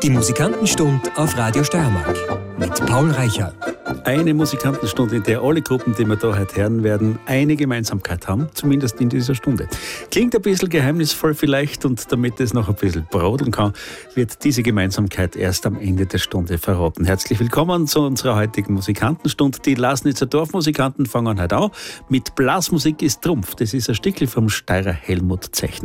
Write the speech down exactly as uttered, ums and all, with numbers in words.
Die Musikantenstunde auf Radio Steiermark mit Paul Reicher. Eine Musikantenstunde, in der alle Gruppen, die wir da heute hören werden, eine Gemeinsamkeit haben, zumindest in dieser Stunde. Klingt ein bisschen geheimnisvoll vielleicht, und damit es noch ein bisschen brodeln kann, wird diese Gemeinsamkeit erst am Ende der Stunde verraten. Herzlich willkommen zu unserer heutigen Musikantenstunde. Die Lasnitzer Dorfmusikanten fangen heute an mit Blasmusik ist Trumpf. Das ist ein Stückchen vom Steirer Helmut Zechner.